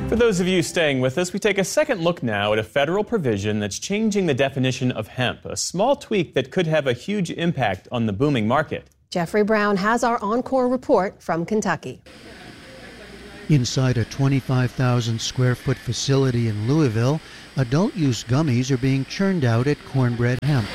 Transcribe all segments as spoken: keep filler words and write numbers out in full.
For those of you staying with us, we take a second look now at a federal provision that's changing the definition of hemp, a small tweak that could have a huge impact on the booming market. Jeffrey Brown has our encore report from Kentucky. Inside a twenty-five thousand square foot facility in Louisville, adult-use gummies are being churned out at Cornbread Hemp.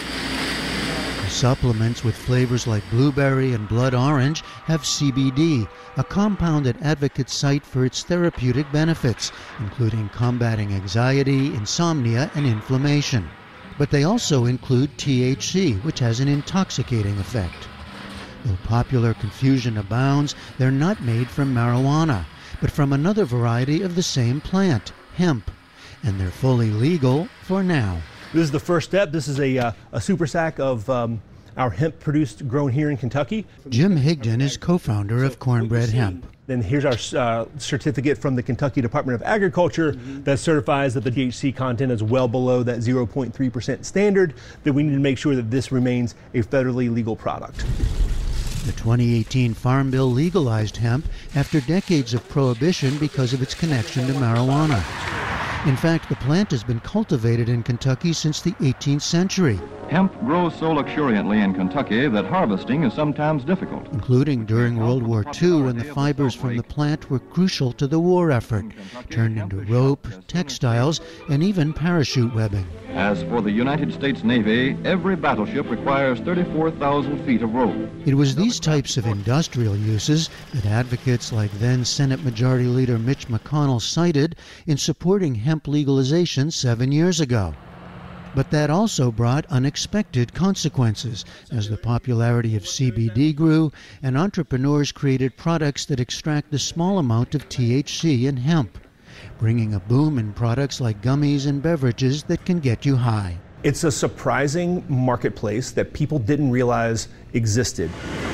The supplements with flavors like blueberry and blood orange have C B D, a compound that advocates cite for its therapeutic benefits, including combating anxiety, insomnia, and inflammation. But they also include T H C, which has an intoxicating effect. Though popular confusion abounds, they're not made from marijuana, but from another variety of the same plant, hemp. And they're fully legal for now. This is the first step. This is a, uh, a super sack of um, our hemp produced, grown here in Kentucky. Jim Higdon is co-founder of Cornbread Hemp. Then here's our uh, certificate from the Kentucky Department of Agriculture mm-hmm. that certifies that the T H C content is well below that zero point three percent standard, that we need to make sure that this remains a federally legal product. The twenty eighteen Farm Bill legalized hemp after decades of prohibition because of its connection to marijuana. In fact, the plant has been cultivated in Kentucky since the eighteenth century. Hemp grows so luxuriantly in Kentucky that harvesting is sometimes difficult. Including during World War Two, when the fibers from the plant were crucial to the war effort, turned into rope, textiles, and even parachute webbing. As for the United States Navy, every battleship requires thirty-four thousand feet of rope. It was these types of industrial uses that advocates like then Senate Majority Leader Mitch McConnell cited in supporting hemp legalization seven years ago. But that also brought unexpected consequences as the popularity of C B D grew and entrepreneurs created products that extract the small amount of T H C in hemp, bringing a boom in products like gummies and beverages that can get you high. It's a surprising marketplace that people didn't realize existed.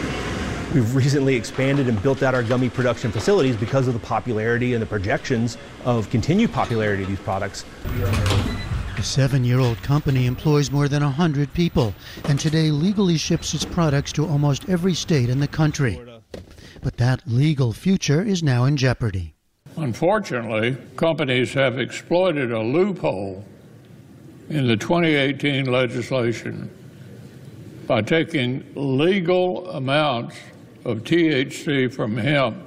We've recently expanded and built out our gummy production facilities because of the popularity and the projections of continued popularity of these products. The seven-year-old company employs more than one hundred people and today legally ships its products to almost every state in the country. But that legal future is now in jeopardy. Unfortunately, companies have exploited a loophole in the twenty eighteen legislation by taking legal amounts of T H C from hemp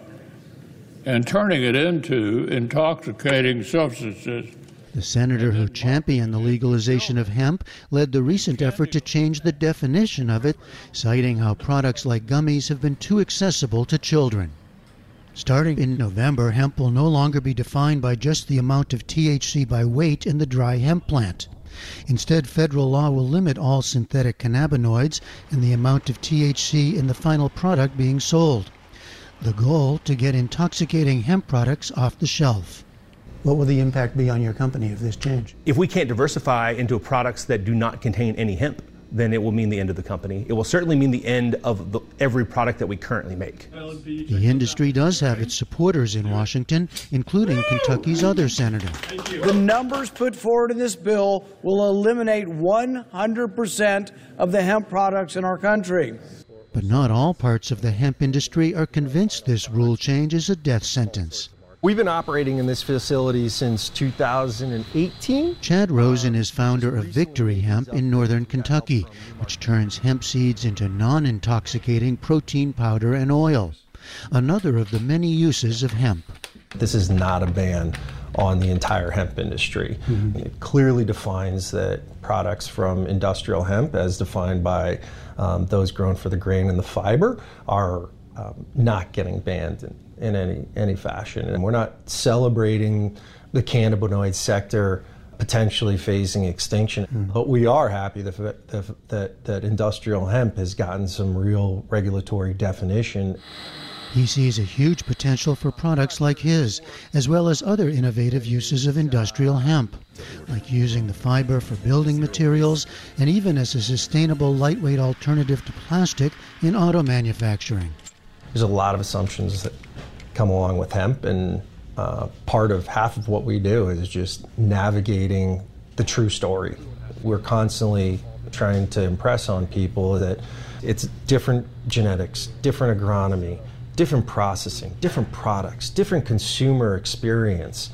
and turning it into intoxicating substances. The senator who championed the legalization of hemp led the recent effort to change the definition of it, citing how products like gummies have been too accessible to children. Starting in November, hemp will no longer be defined by just the amount of T H C by weight in the dry hemp plant. Instead, federal law will limit all synthetic cannabinoids and the amount of T H C in the final product being sold. The goal, to get intoxicating hemp products off the shelf. What will the impact be on your company of this change? If we can't diversify into products that do not contain any hemp, then it will mean the end of the company. It will certainly mean the end of the, every product that we currently make. The industry does have its supporters in Washington, including Kentucky's other senator. The numbers put forward in this bill will eliminate one hundred percent of the hemp products in our country. But not all parts of the hemp industry are convinced this rule change is a death sentence. We've been operating in this facility since two thousand eighteen. Chad Rosen is founder of Victory Hemp in northern Kentucky, which turns hemp seeds into non-intoxicating protein powder and oil, another of the many uses of hemp. This is not a ban on the entire hemp industry. Mm-hmm. It clearly defines that products from industrial hemp, as defined by um, those grown for the grain and the fiber, are um, not getting banned in, in any any fashion. And we're not celebrating the cannabinoid sector potentially facing extinction. Mm. But we are happy that, that, that, that industrial hemp has gotten some real regulatory definition. He sees a huge potential for products like his, as well as other innovative uses of industrial hemp, like using the fiber for building materials and even as a sustainable lightweight alternative to plastic in auto manufacturing. There's a lot of assumptions that come along with hemp, and uh, part of half of what we do is just navigating the true story. We're constantly trying to impress on people that it's different genetics, different agronomy, different processing, different products, different consumer experience,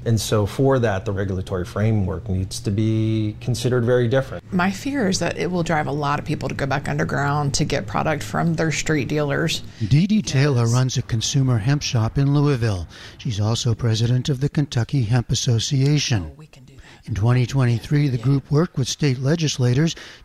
And so for that, the regulatory framework needs to be considered very different. My fear is that it will drive a lot of people to go back underground to get product from their street dealers. Dee Dee Taylor runs a consumer hemp shop in Louisville. She's also president of the Kentucky Hemp Association. In twenty twenty-three, the group worked with state legislators